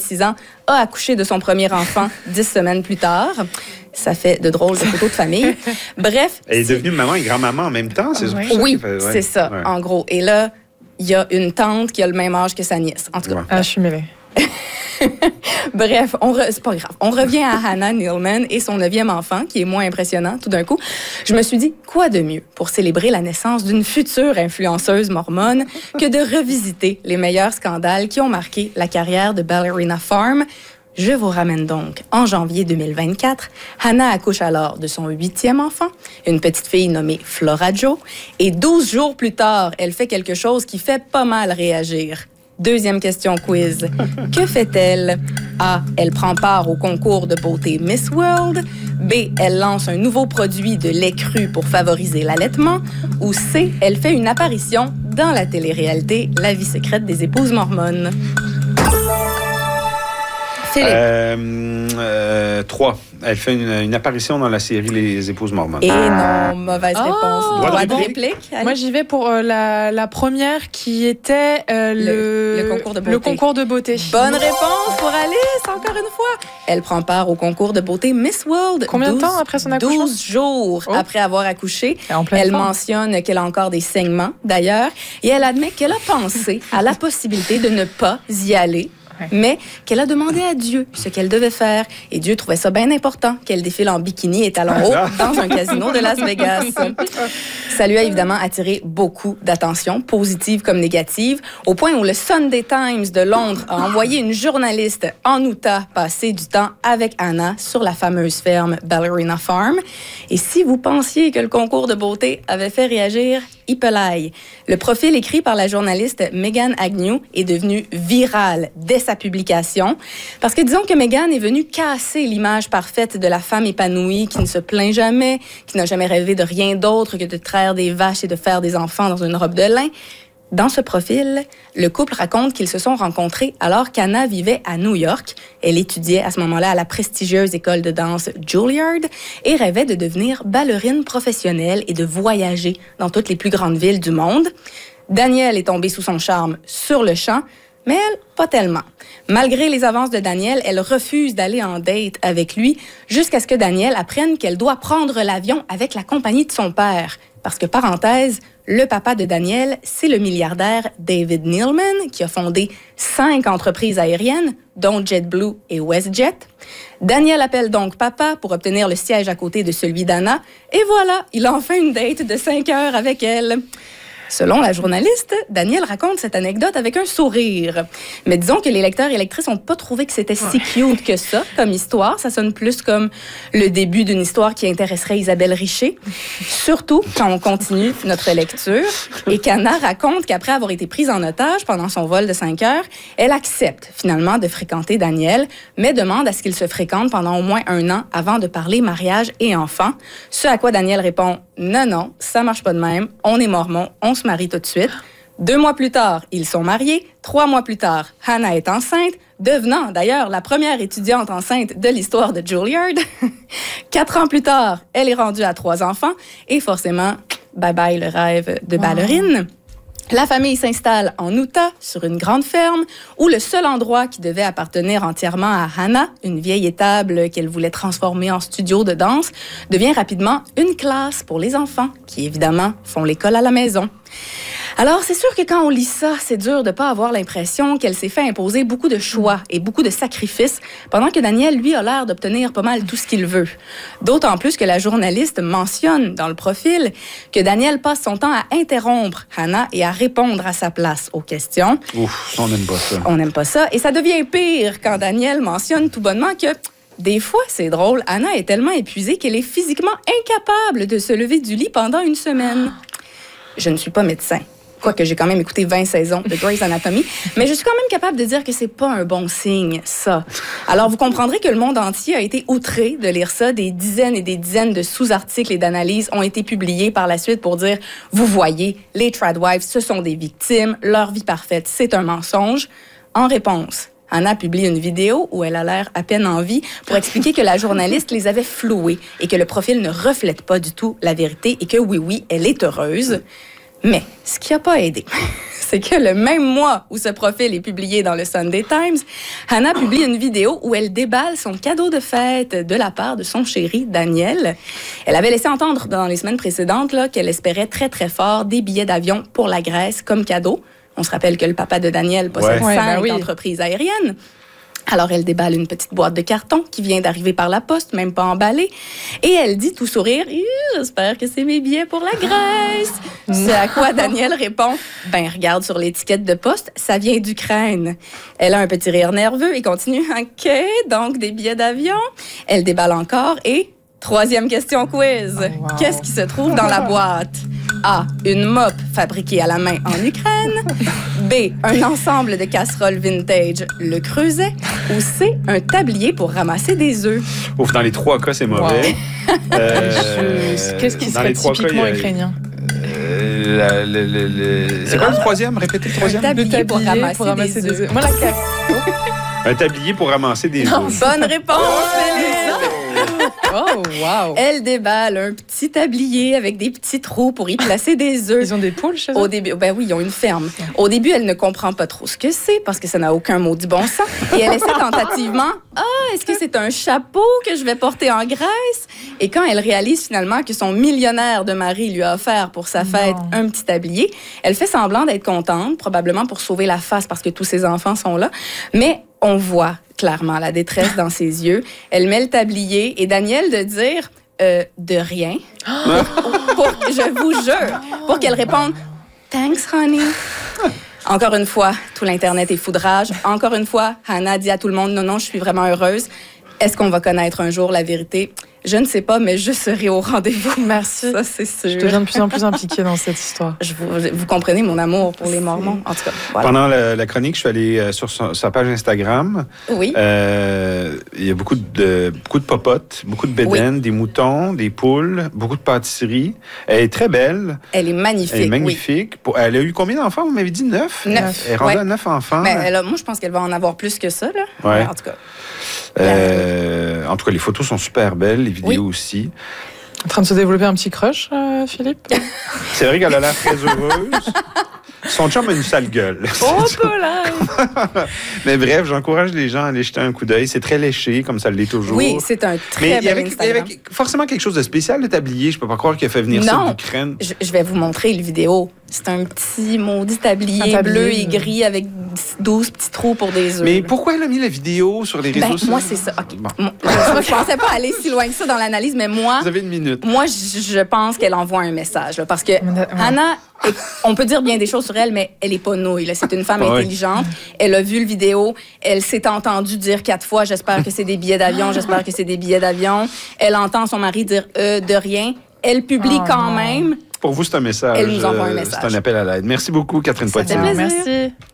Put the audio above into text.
26 ans, a accouché de son premier enfant 10 semaines plus tard. Ça fait de drôles de photos de famille. Bref. Elle est devenue maman et grand-maman en même temps, c'est ça? Oui, c'est ça, en gros. Et là, il y a une tante qui a le même âge que sa nièce. En tout cas. Ah, je suis mêlée. Bref, c'est pas grave. On revient à Hannah Needleman et son 9e enfant, qui est moins impressionnant tout d'un coup. Je me suis dit, quoi de mieux pour célébrer la naissance d'une future influenceuse mormone que de revisiter les meilleurs scandales qui ont marqué la carrière de Ballerina Farm. Je vous ramène donc en janvier 2024. Hannah accouche alors de son 8e enfant, une petite fille nommée Flora Jo. Et 12 jours plus tard, elle fait quelque chose qui fait pas mal réagir. Deuxième question quiz. Que fait-elle? A. Elle prend part au concours de beauté Miss World. B. Elle lance un nouveau produit de lait cru pour favoriser l'allaitement. Ou C. Elle fait une apparition dans la télé-réalité La vie secrète des épouses mormones. Philippe. 3. Elle fait une apparition dans la série Les épouses mormones. Et non, mauvaise réponse. Droit de réplique. Allez. Moi, j'y vais pour la première qui était le concours de beauté. Le concours de beauté. Bonne réponse pour Alice, encore une fois. Elle prend part au concours de beauté Miss World. Combien de temps après son accouchement? 12 jours après avoir accouché. Elle mentionne qu'elle a encore des saignements, d'ailleurs, et elle admet qu'elle a pensé à la possibilité de ne pas y aller. Mais qu'elle a demandé à Dieu ce qu'elle devait faire. Et Dieu trouvait ça bien important qu'elle défile en bikini et talons hauts dans un casino de Las Vegas. Ça lui a évidemment attiré beaucoup d'attention, positive comme négative, au point où le Sunday Times de Londres a envoyé une journaliste en Utah passer du temps avec Hannah sur la fameuse ferme Ballerina Farm. Et si vous pensiez que le concours de beauté avait fait réagir, Ipelaï. Le profil écrit par la journaliste Megan Agnew est devenu viral dès sa publication. Parce que disons que Megan est venue casser l'image parfaite de la femme épanouie qui ne se plaint jamais, qui n'a jamais rêvé de rien d'autre que de traire des vaches et de faire des enfants dans une robe de lin. Dans ce profil, le couple raconte qu'ils se sont rencontrés alors qu'Hannah vivait à New York. Elle étudiait à ce moment-là à la prestigieuse école de danse Juilliard et rêvait de devenir ballerine professionnelle et de voyager dans toutes les plus grandes villes du monde. Daniel est tombé sous son charme sur le champ, mais elle, pas tellement. Malgré les avances de Daniel, elle refuse d'aller en date avec lui jusqu'à ce que Daniel apprenne qu'elle doit prendre l'avion avec la compagnie de son père. Parce que, parenthèse, le papa de Daniel, c'est le milliardaire David Needleman qui a fondé 5 entreprises aériennes, dont JetBlue et WestJet. Daniel appelle donc papa pour obtenir le siège à côté de celui d'Hannah. Et voilà, il a enfin une date de 5 heures avec elle. Selon la journaliste, Daniel raconte cette anecdote avec un sourire. Mais disons que les lecteurs et lectrices n'ont pas trouvé que c'était si cute que ça comme histoire. Ça sonne plus comme le début d'une histoire qui intéresserait Isabelle Richer. Surtout quand on continue notre lecture et qu'Hannah raconte qu'après avoir été prise en otage pendant son vol de 5 heures, elle accepte finalement de fréquenter Daniel, mais demande à ce qu'il se fréquente pendant au moins 1 an avant de parler mariage et enfants. Ce à quoi Daniel répond « Non, ça marche pas de même. On est mormon, on se marie tout de suite. » 2 mois plus tard, ils sont mariés. 3 mois plus tard, Hannah est enceinte, devenant d'ailleurs la première étudiante enceinte de l'histoire de Juilliard. 4 ans plus tard, elle est rendue à 3 enfants et forcément, bye-bye le rêve de ballerine. La famille s'installe en Utah, sur une grande ferme, où le seul endroit qui devait appartenir entièrement à Hannah, une vieille étable qu'elle voulait transformer en studio de danse, devient rapidement une classe pour les enfants, qui évidemment font l'école à la maison. Alors, c'est sûr que quand on lit ça, c'est dur de pas avoir l'impression qu'elle s'est fait imposer beaucoup de choix et beaucoup de sacrifices, pendant que Daniel, lui, a l'air d'obtenir pas mal tout ce qu'il veut. D'autant plus que la journaliste mentionne dans le profil que Daniel passe son temps à interrompre Hannah et à répondre à sa place aux questions. Ouf, on n'aime pas ça. On n'aime pas ça. Et ça devient pire quand Daniel mentionne tout bonnement que des fois, c'est drôle, Hannah est tellement épuisée qu'elle est physiquement incapable de se lever du lit pendant 1 semaine. Je ne suis pas médecin. Quoique j'ai quand même écouté 20 saisons de Grey's Anatomy, mais je suis quand même capable de dire que c'est pas un bon signe, ça. Alors, vous comprendrez que le monde entier a été outré de lire ça. Des dizaines et des dizaines de sous-articles et d'analyses ont été publiés par la suite pour dire, vous voyez, les tradwives, ce sont des victimes, leur vie parfaite, c'est un mensonge. En réponse, Hannah publie une vidéo où elle a l'air à peine en vie pour expliquer que la journaliste les avait floués et que le profil ne reflète pas du tout la vérité et que oui, elle est heureuse. Mais ce qui n'a pas aidé, c'est que le même mois où ce profil est publié dans le Sunday Times, Hannah publie une vidéo où elle déballe son cadeau de fête de la part de son chéri, Daniel. Elle avait laissé entendre dans les semaines précédentes là, qu'elle espérait très, très fort des billets d'avion pour la Grèce comme cadeau. On se rappelle que le papa de Daniel possède 5 entreprises aériennes. Alors, elle déballe une petite boîte de carton qui vient d'arriver par la poste, même pas emballée. Et elle dit tout sourire, « J'espère que c'est mes billets pour la Grèce. » C'est à quoi Daniel répond, « Ben, regarde sur l'étiquette de poste, ça vient d'Ukraine. » Elle a un petit rire nerveux et continue, « OK, donc des billets d'avion. » Elle déballe encore et, troisième question quiz. Oh, wow. Qu'est-ce qui se trouve dans la boîte? A. Une mop fabriquée à la main en Ukraine. B. Un ensemble de casseroles vintage, le Creuset. Ou C. Un tablier pour ramasser des œufs. Ouf, dans les 3 cas, c'est mauvais. Wow. Qu'est-ce qui serait typiquement ukrainien? C'est quoi le troisième? Répétez le troisième. Un tablier pour ramasser des œufs. Moi, la carte. Un tablier pour ramasser des œufs. Bonne réponse, Félix! Oh, wow! Elle déballe un petit tablier avec des petits trous pour y placer des œufs. Ils ont des poules chez eux? Au début, ben oui, ils ont une ferme. Au début, elle ne comprend pas trop ce que c'est parce que ça n'a aucun mot du bon sens. Et elle essaie tentativement, est-ce que c'est un chapeau que je vais porter en Grèce? Et quand elle réalise finalement que son millionnaire de mari lui a offert pour sa fête un petit tablier, elle fait semblant d'être contente, probablement pour sauver la face parce que tous ses enfants sont là. Mais on voit clairement la détresse dans ses yeux. Elle met le tablier et Daniel de dire de rien. Je vous jure, pour qu'elle réponde Thanks, honey. Encore une fois, tout l'Internet est foudrage. Encore une fois, Hannah dit à tout le monde non, je suis vraiment heureuse. Est-ce qu'on va connaître un jour la vérité? Je ne sais pas, mais je serai au rendez-vous. Merci. Ça, c'est sûr. Je deviens de plus en plus impliquée dans cette histoire. Vous comprenez mon amour pour les Mormons, en tout cas. Voilà. Pendant la chronique, je suis allé sur sa page Instagram. Oui. Il y a beaucoup de popotes, beaucoup de bédaines, des moutons, des poules, beaucoup de pâtisseries. Elle est très belle. Elle est magnifique. Elle est magnifique. Oui. Elle a eu combien d'enfants? Vous m'avez dit 9? 9. Elle est rendue à 9 enfants. Mais moi, je pense qu'elle va en avoir plus que ça. Là. Ouais. En tout cas. En tout cas, les photos sont super belles, les vidéos aussi. En train de se développer un petit crush, Philippe? C'est vrai qu'elle a l'air très heureuse. Son chum a une sale gueule. Oh, Paulin! Mais bref, j'encourage les gens à aller jeter un coup d'œil. C'est très léché, comme ça l'est toujours. Oui, c'est un très bel Instagram. Il y avait forcément quelque chose de spécial, le tablier. Je peux pas croire qu'il a fait venir ça d'Ukraine. Je vais vous montrer le vidéo. C'est un petit maudit tablier bleu et gris avec 12 petits trous pour des œufs. Mais pourquoi elle a mis la vidéo sur les réseaux sociaux? Moi, c'est ça. Okay. Bon. Je pensais pas aller si loin que ça dans l'analyse, mais moi... Vous avez une minute. Moi, je pense qu'elle envoie un message. Là, parce que Hannah, on peut dire bien des choses sur elle, mais elle est pas nouille. Là. C'est une femme intelligente. Elle a vu le vidéo. Elle s'est entendue dire 4 fois « J'espère que c'est des billets d'avion. J'espère que c'est des billets d'avion. » Elle entend son mari dire « de rien. » Elle publie quand même. Pour vous, c'est un message. Elle nous envoie un message. C'est un appel à l'aide. Merci beaucoup, Catherine Poitier. Ça fait plaisir. Merci.